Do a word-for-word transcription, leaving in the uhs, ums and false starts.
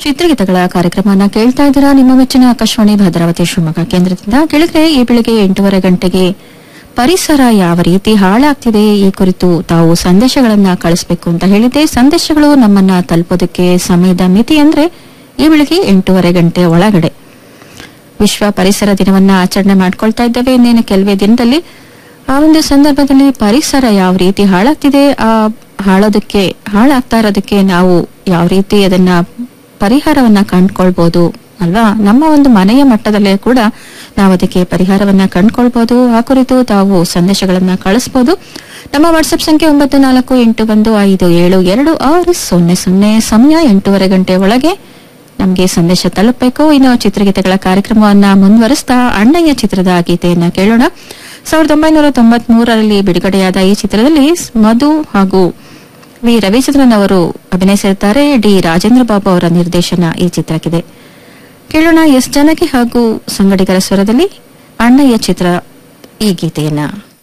ಚಿತ್ರಗೀತೆಗಳ ಕಾರ್ಯಕ್ರಮನ ಕೇಳ್ತಾ ಇದ್ದೀರಾ ನಿಮ್ಮ ಮೆಚ್ಚಿನ ಆಕಾಶವಾಣಿ ಭದ್ರಾವತಿ ಶಿವಮೊಗ್ಗ ಕೇಂದ್ರದಿಂದ. ಕೆಳಗೆ ಈ ಬೆಳಿಗ್ಗೆ ಎಂಟೂವರೆ ಗಂಟೆಗೆ ಪರಿಸರ ಯಾವ ರೀತಿ ಹಾಳಾಗ್ತಿದೆ ಈ ಕುರಿತು ತಾವು ಸಂದೇಶಗಳನ್ನ ಕಳಿಸಬೇಕು ಅಂತ ಹೇಳಿದ್ದೆ. ಸಂದೇಶಗಳು ನಮ್ಮನ್ನ ತಲುಪೋದಕ್ಕೆ ಸಮಯದ ಮಿತಿ ಅಂದ್ರೆ ಈ ಬೆಳಿಗ್ಗೆ ಎಂಟೂವರೆ ಗಂಟೆ ಒಳಗಡೆ. ವಿಶ್ವ ಪರಿಸರ ದಿನವನ್ನ ಆಚರಣೆ ಮಾಡ್ಕೊಳ್ತಾ ಇದ್ದೇವೆ ಇನ್ನೇನು ಕೆಲವೇ ದಿನದಲ್ಲಿ. ಆ ಒಂದು ಸಂದರ್ಭದಲ್ಲಿ ಪರಿಸರ ಯಾವ ರೀತಿ ಹಾಳಾಗ್ತಿದೆ, ಆ ಹಾಳೋದಕ್ಕೆ ಹಾಳಾಗ್ತಾ ಇರೋದಕ್ಕೆ ನಾವು ಯಾವ ರೀತಿ ಅದನ್ನ ಪರಿಹಾರವನ್ನ ಕಂಡುಕೊಳ್ಬಹುದು ಅಲ್ವಾ. ನಮ್ಮ ಒಂದು ಮನೆಯ ಮಟ್ಟದಲ್ಲೇ ಕೂಡ ನಾವು ಅದಕ್ಕೆ ಪರಿಹಾರವನ್ನ ಕಂಡುಕೊಳ್ಬಹುದು. ಆ ಕುರಿತು ತಾವು ಸಂದೇಶಗಳನ್ನ ಕಳಿಸಬಹುದು. ನಮ್ಮ ವಾಟ್ಸ್ಆಪ್ ಸಂಖ್ಯೆ ಒಂಬತ್ತು ನಾಲ್ಕು ಎಂಟು ಒಂದು ಐದು ಏಳು ಎರಡು ಆರು ಸೊನ್ನೆ ಸೊನ್ನೆ. ಸಮಯ ಎಂಟೂವರೆ ಗಂಟೆ ಒಳಗೆ ನಮಗೆ ಸಂದೇಶ ತಲುಪಬೇಕು. ಇನ್ನು ಚಿತ್ರಗೀತೆಗಳ ಕಾರ್ಯಕ್ರಮವನ್ನ ಮುಂದುವರಿಸ್ತಾ ಅಣ್ಣಯ್ಯ ಚಿತ್ರದ ಗೀತೆಯನ್ನ ಕೇಳೋಣ. ಸಾವಿರದ ಒಂಬೈನೂರ ತೊಂಬತ್ ಮೂರರಲ್ಲಿ ಬಿಡುಗಡೆಯಾದ ಈ ಚಿತ್ರದಲ್ಲಿ ಮಧು ಹಾಗೂ ವಿ ರವಿಚಂದ್ರನ್ ಅವರು ಅಭಿನಯಿಸಿರುತ್ತಾರೆ. ಡಿ ರಾಜೇಂದ್ರ ಬಾಬು ಅವರ ನಿರ್ದೇಶನ ಈ ಚಿತ್ರಕ್ಕಿದೆ. ಕೇಳೋಣ ಎಸ್ ಜಾನಕಿ ಹಾಗೂ ಸಂಗಡಿಗರ ಸ್ವರದಲ್ಲಿ ಅಣ್ಣಯ್ಯ ಚಿತ್ರ ಈ ಗೀತೆಯನ್ನ.